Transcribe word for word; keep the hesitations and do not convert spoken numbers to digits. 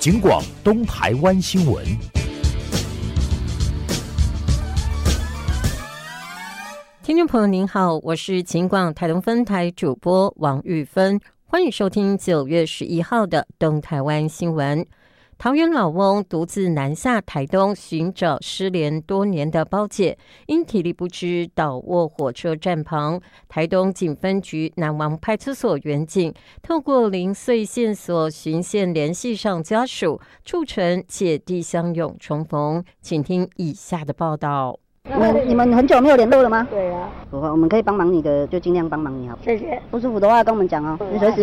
警广东台湾新闻。 听众朋友您好，我是警广台东分台主播王玉芬，欢迎收听九月十一号的东台湾新闻。桃园老翁独自南下台东寻找失联多年的胞姐，因体力不支倒卧火车站旁。台东警分局南王派出所员警透过零碎线索循线联系上家属，促成姐弟相拥重逢。请听以下的报道。 你们你们很久没有联络了吗？ 对啊， 我我们可以帮忙你的，就尽量帮忙你好。 谢谢。 不舒服的话跟我们讲哦，你随时